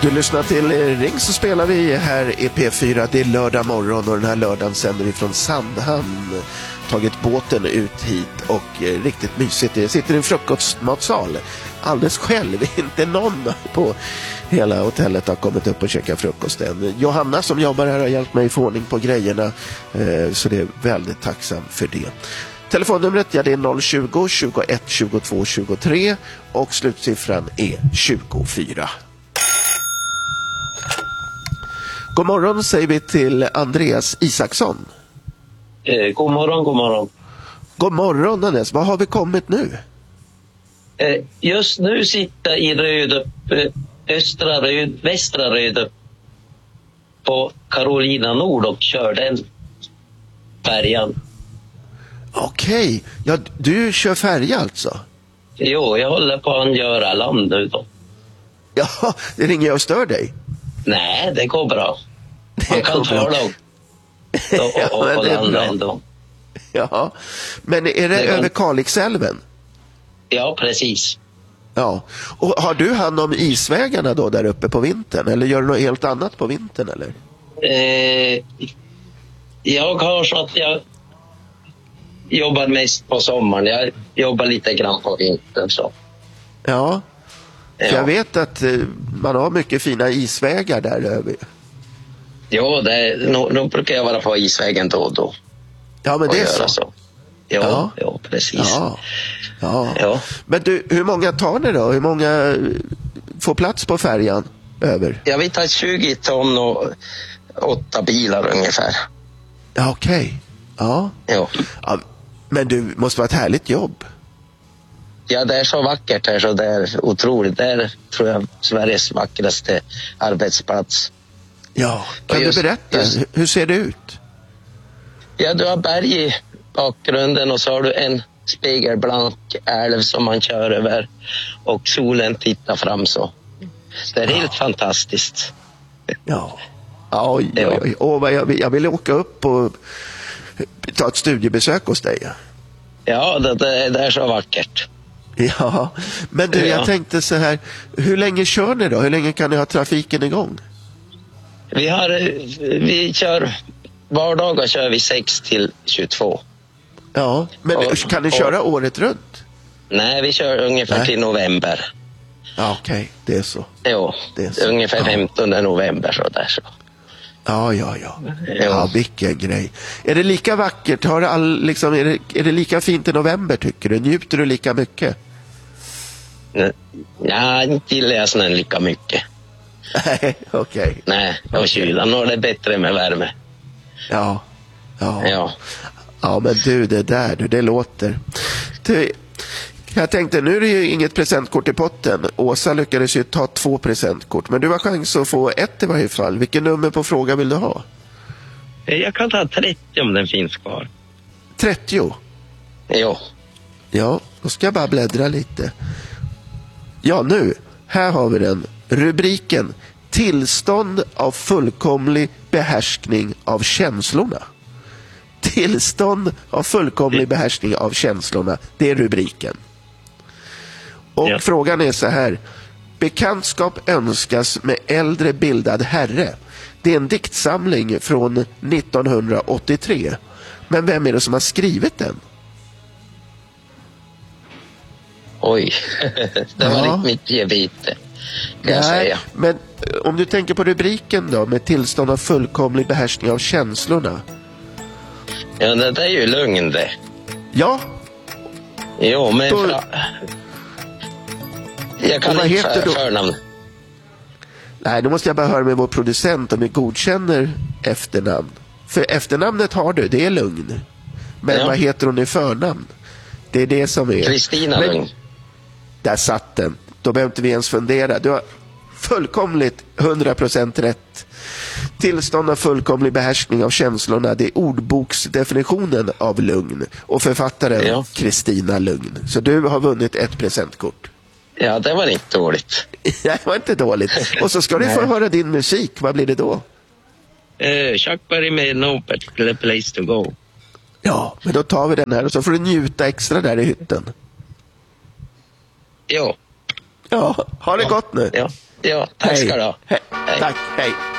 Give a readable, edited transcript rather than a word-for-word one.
Du lyssnar till Ring, så spelar vi här i P4. Det är lördag morgon och den här lördagen sänder vi från Sandhamn. Tagit båten ut hit och riktigt mysigt. Jag sitter i en frukostmatsal alldeles själv. Inte någon på hela hotellet har kommit upp och käkat frukosten. Johanna som jobbar här har hjälpt mig få ordning på grejerna, så det är väldigt tacksam för det. Telefonnumret, ja, det är 020 21 22 23 och slutsiffran är 24. God morgon säger vi till Andreas Isaksson. God morgon, god morgon. God morgon Andreas, vad har vi kommit nu? Just nu sitter i Rödup, västra Rödup på Carolina Nord och kör den färjan. Okej, ja, du kör färja alltså? Jo, jag håller på att göra land nu då. Ja, det ringer jag och stör dig. Nej, det går bra. Man kan fara och landa ändå. Ja, men är det över Kalixälven? Ja, precis. Ja, och har du hand om isvägarna då där uppe på vintern? Eller gör du något helt annat på vintern eller? Jag har så att jag jobbar mest på sommaren. Jag jobbar lite grann på vintern så. Ja, för jag vet att man har mycket fina isvägar där över. Jo, nu brukar jag vara på isvägen då och då. Ja, men det är så. Ja, precis. Ja. Men du, hur många tar ni då? Hur många får plats på färjan över? Ja, vi tar 20 ton och 8 bilar ungefär. Ja, okej. Ja. Men du, måste vara ett härligt jobb. Ja, det är så vackert här så det är otroligt. Det är, tror jag, Sveriges vackraste arbetsplats. Ja, kan du berätta? Hur ser det ut? Ja, du har berg i bakgrunden och så har du en spegelblank älv som man kör över och solen tittar fram så. Det är helt fantastiskt. Ja. Oj. Jag vill åka upp och ta ett studiebesök hos dig. Ja, det är så vackert. Ja, men du, jag tänkte så här, hur länge kör ni då? Hur länge kan ni ha trafiken igång? Vi kör vardagar kör vi 6 till 22. Ja, men kan ni köra året runt? Nej, vi kör ungefär till november. Ja, okej, det är så. Jo, det är så. Ungefär 15 november så där så. Ja, vilken grej. Är det lika vackert? Är det lika fint i november tycker du? Njuter du lika mycket? Ja, inte gillar jag snön lika mycket. Nej, okej. Nej, och kylan och det är bättre med värme. Ja, men du, det låter. Jag tänkte, nu är det ju inget presentkort i potten. Åsa lyckades ju ta 2 presentkort. Men du har chans att få 1 i varje fall. Vilken nummer på fråga vill du ha? Jag kan ta 30 om den finns kvar. 30? Jo. Ja, då ska jag bara bläddra lite. Ja, nu. Här har vi den. Rubriken: Tillstånd av fullkomlig behärskning av känslorna. Tillstånd av fullkomlig behärskning av känslorna. Det är rubriken. Och frågan är så här: bekantskap önskas med äldre bildad herre. Det är en diktsamling från 1983. Men vem är det som har skrivit den? Oj, det var inte mitt gebite. Nej, men om du tänker på rubriken då, med tillstånd av fullkomlig behärskning av känslorna. Ja, det är ju lugn det. Ja. Jo, men jag kan inte förnamn. Nej, då måste jag bara höra med vår producent om vi godkänner efternamn. För efternamnet har du, det är Lugn. Men vad heter hon i förnamn? Det är det som är Kristina Lugn. Där satt den. Då behöver inte vi ens fundera. Du har fullkomligt 100% rätt. Tillstånd av fullkomlig behärskning av känslorna, det är ordboksdefinitionen av lugn. Och författaren Kristina Lugn. Så du har vunnit 1 presentkort. Ja, det var inte dåligt. Det var inte dåligt. Och så ska du få höra din musik. Vad blir det då? Chuck Berry med No Particular Place to Go. Ja, men då tar vi den här och så får du njuta extra där i hytten. Jo. Ja, ha det gott nu. Ja, tack ska du ha. Hej. Hej. Tack, hej.